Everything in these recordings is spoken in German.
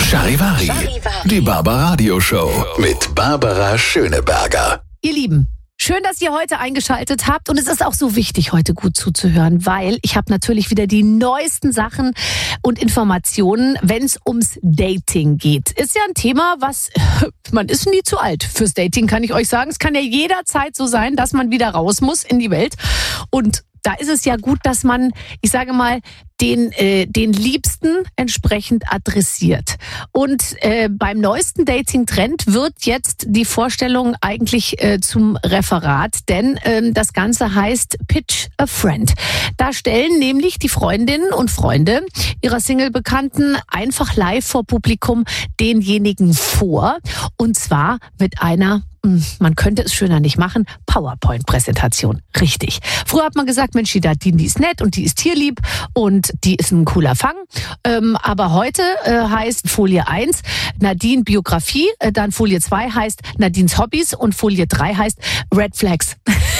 Charivari, die Barbaradio-Show mit Barbara Schöneberger. Ihr Lieben, schön, dass ihr heute eingeschaltet habt, und es ist auch so wichtig, heute gut zuzuhören, weil ich habe natürlich wieder die neuesten Sachen und Informationen, wenn es ums Dating geht. Ist ja ein Thema, man ist nie zu alt fürs Dating, kann ich euch sagen. Es kann ja jederzeit so sein, dass man wieder raus muss in die Welt, und da ist es ja gut, dass man, ich sage mal, den Liebsten entsprechend adressiert. Und beim neuesten Dating-Trend wird jetzt die Vorstellung eigentlich zum Referat, denn das Ganze heißt Pitch a Friend. Da stellen nämlich die Freundinnen und Freunde ihrer Single-Bekannten einfach live vor Publikum denjenigen vor, und zwar mit einer, man könnte es schöner nicht machen, PowerPoint-Präsentation. Richtig. Früher hat man gesagt, Mensch, die ist nett und die ist tierlieb und die ist ein cooler Fang. Aber heute heißt Folie 1 Nadine Biografie, dann Folie 2 heißt Nadines Hobbys und Folie 3 heißt Red Flags.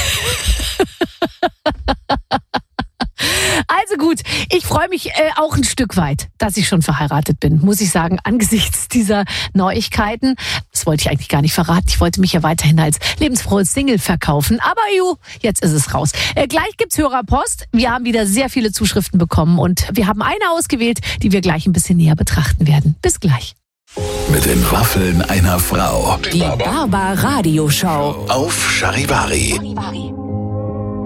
Also gut, ich freue mich auch ein Stück weit, dass ich schon verheiratet bin, muss ich sagen, angesichts dieser Neuigkeiten. Das wollte ich eigentlich gar nicht verraten. Ich wollte mich ja weiterhin als lebensfrohe Single verkaufen. Aber jetzt ist es raus. Gleich gibt's Hörerpost. Wir haben wieder sehr viele Zuschriften bekommen und wir haben eine ausgewählt, die wir gleich ein bisschen näher betrachten werden. Bis gleich. Mit den Waffeln einer Frau. Die Barbaradio-Show Auf Charivari.